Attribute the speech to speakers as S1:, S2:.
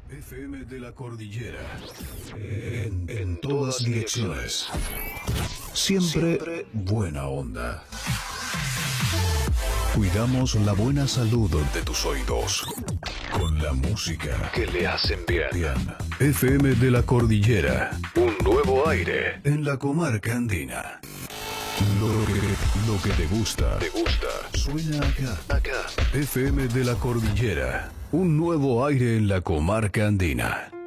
S1: FM de la Cordillera. En todas direcciones. Siempre buena onda. Cuidamos la buena salud de tus oídos. Con la música que le hacen bien. FM de la Cordillera. Un nuevo aire en la comarca andina. Lo que te gusta. Suena acá. FM de la Cordillera. Un nuevo aire en la comarca andina.